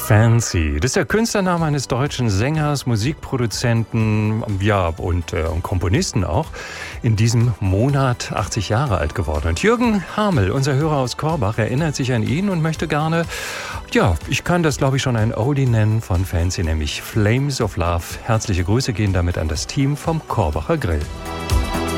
Fancy. Das ist der Künstlername eines deutschen Sängers, Musikproduzenten, und Komponisten auch. In diesem Monat 80 Jahre alt geworden. Und Jürgen Hamel, unser Hörer aus Korbach, erinnert sich an ihn und möchte gerne, ich kann das glaube ich schon ein Oldie nennen von Fancy, nämlich Flames of Love. Herzliche Grüße gehen damit an das Team vom Korbacher Grill.